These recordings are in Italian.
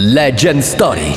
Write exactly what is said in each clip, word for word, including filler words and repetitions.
Legend Story.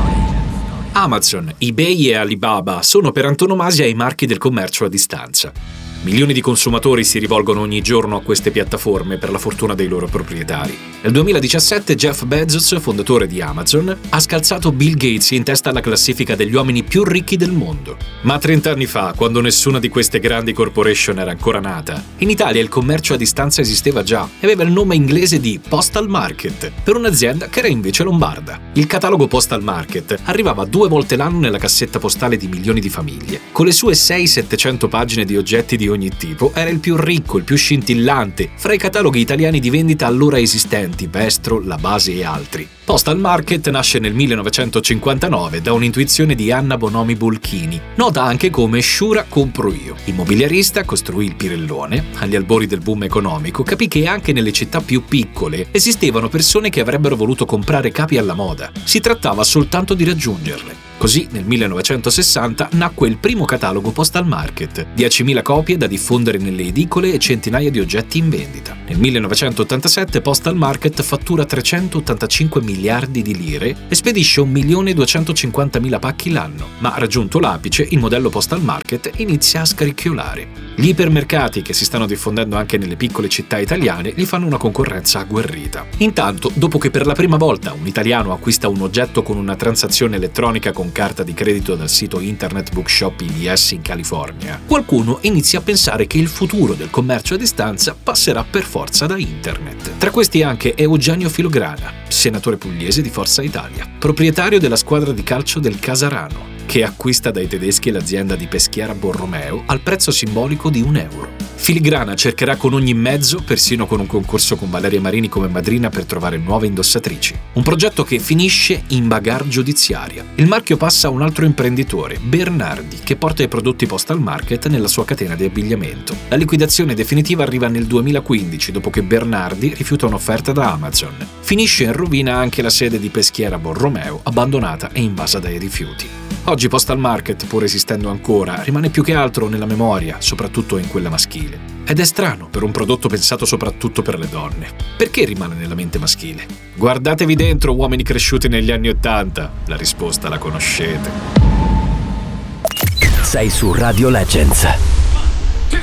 Amazon, eBay e Alibaba sono per antonomasia i marchi del commercio a distanza. Milioni di consumatori si rivolgono ogni giorno a queste piattaforme per la fortuna dei loro proprietari. Nel duemiladiciassette Jeff Bezos, fondatore di Amazon, ha scalzato Bill Gates in testa alla classifica degli uomini più ricchi del mondo. Ma trent'anni fa, quando nessuna di queste grandi corporation era ancora nata, in Italia il commercio a distanza esisteva già e aveva il nome inglese di Postal Market, per un'azienda che era invece lombarda. Il catalogo Postal Market arrivava due volte l'anno nella cassetta postale di milioni di famiglie. Con le sue sei settecento pagine di oggetti di ogni tipo, era il più ricco, il più scintillante fra i cataloghi italiani di vendita allora esistenti, Vestro, La Base e altri. Postal Market nasce nel millenovecentocinquantanove da un'intuizione di Anna Bonomi Bolchini, nota anche come Sciura compro io. Immobiliarista, costruì il Pirellone. Agli albori del boom economico capì che anche nelle città più piccole esistevano persone che avrebbero voluto comprare capi alla moda. Si trattava soltanto di raggiungerle. Così nel millenovecentosessanta nacque il primo catalogo Postal Market, diecimila copie da diffondere nelle edicole e centinaia di oggetti in vendita. Nel millenovecentottantasette Postal Market fattura trecentottantacinque miliardi di lire e spedisce un milione duecentocinquantamila pacchi l'anno, ma raggiunto l'apice il modello Postal Market inizia a scricchiolare. Gli ipermercati, che si stanno diffondendo anche nelle piccole città italiane, gli fanno una concorrenza agguerrita. Intanto, dopo che per la prima volta un italiano acquista un oggetto con una transazione elettronica con carta di credito dal sito Internet Bookshop I B S in California, qualcuno inizia a pensare che il futuro del commercio a distanza passerà per forza da Internet. Tra questi anche Eugenio Filograna, senatore pugliese di Forza Italia, proprietario della squadra di calcio del Casarano, che acquista dai tedeschi l'azienda di Peschiera Borromeo al prezzo simbolico di un euro. Filigrana cercherà con ogni mezzo, persino con un concorso con Valeria Marini come madrina, per trovare nuove indossatrici. Un progetto che finisce in bagarre giudiziaria. Il marchio passa a un altro imprenditore, Bernardi, che porta i prodotti Postal Market nella sua catena di abbigliamento. La liquidazione definitiva arriva nel duemilaquindici, dopo che Bernardi rifiuta un'offerta da Amazon. Finisce in rovina anche la sede di Peschiera Borromeo, abbandonata e invasa dai rifiuti. Oggi Postal Market, pur esistendo ancora, rimane più che altro nella memoria, soprattutto in quella maschile. Ed è strano per un prodotto pensato soprattutto per le donne. Perché rimane nella mente maschile? Guardatevi dentro, uomini cresciuti negli anni Ottanta. La risposta la conoscete. Sei su Radio Legends.